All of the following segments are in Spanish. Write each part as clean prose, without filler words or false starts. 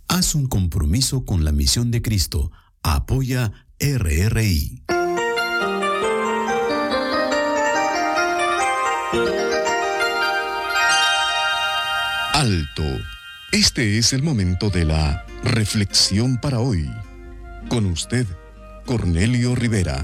Haz un compromiso con la misión de Cristo. Apoya RRI. Alto. Este es el momento de la reflexión para hoy. Con usted, Cornelio Rivera.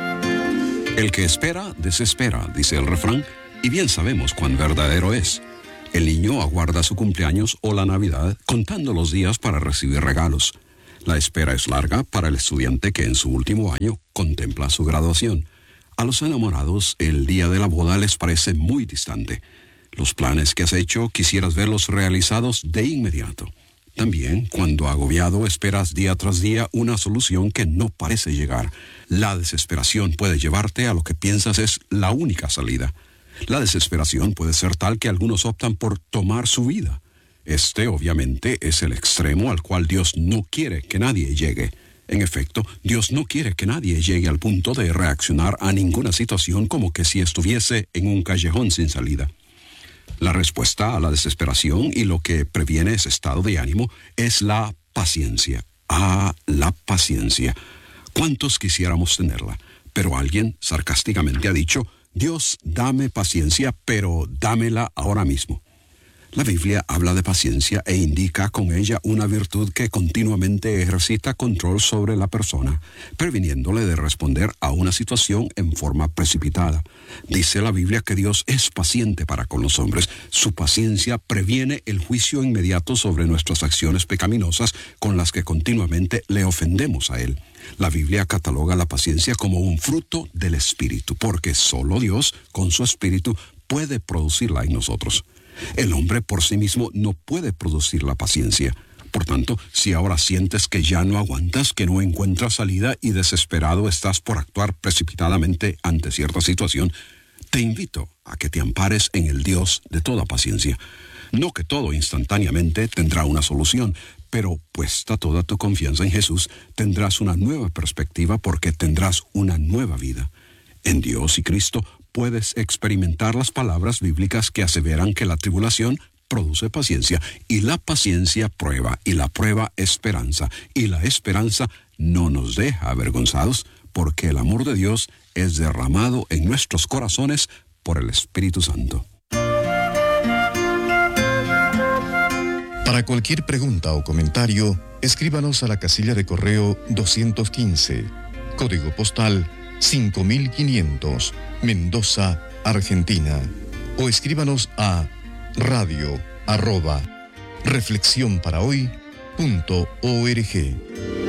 El que espera, desespera, dice el refrán, y bien sabemos cuán verdadero es. El niño aguarda su cumpleaños o la Navidad contando los días para recibir regalos. La espera es larga para el estudiante que en su último año contempla su graduación. A los enamorados, el día de la boda les parece muy distante. Los planes que has hecho quisieras verlos realizados de inmediato. También, cuando agobiado esperas día tras día una solución que no parece llegar. La desesperación puede llevarte a lo que piensas es la única salida. La desesperación puede ser tal que algunos optan por tomar su vida. Este, obviamente, es el extremo al cual Dios no quiere que nadie llegue. En efecto, Dios no quiere que nadie llegue al punto de reaccionar a ninguna situación como que si estuviese en un callejón sin salida. La respuesta a la desesperación y lo que previene ese estado de ánimo es la paciencia. La paciencia. ¿Cuántos quisiéramos tenerla? Pero alguien sarcásticamente ha dicho: Dios, dame paciencia, pero dámela ahora mismo. La Biblia habla de paciencia e indica con ella una virtud que continuamente ejercita control sobre la persona, previniéndole de responder a una situación en forma precipitada. Dice la Biblia que Dios es paciente para con los hombres. Su paciencia previene el juicio inmediato sobre nuestras acciones pecaminosas con las que continuamente le ofendemos a Él. La Biblia cataloga la paciencia como un fruto del Espíritu, porque solo Dios, con su Espíritu, puede producirla en nosotros. El hombre por sí mismo no puede producir la paciencia. Por tanto, si ahora sientes que ya no aguantas, que no encuentras salida y desesperado estás por actuar precipitadamente ante cierta situación, te invito a que te ampares en el Dios de toda paciencia. No que todo instantáneamente tendrá una solución, pero puesta toda tu confianza en Jesús, tendrás una nueva perspectiva porque tendrás una nueva vida. En Dios y Cristo puedes experimentar las palabras bíblicas que aseveran que la tribulación produce paciencia, y la paciencia prueba, y la prueba esperanza, y la esperanza no nos deja avergonzados, porque el amor de Dios es derramado en nuestros corazones por el Espíritu Santo. Para cualquier pregunta o comentario, escríbanos a la casilla de correo 215, código postal 5500, Mendoza, Argentina. O escríbanos a radio@reflexionparahoy.org.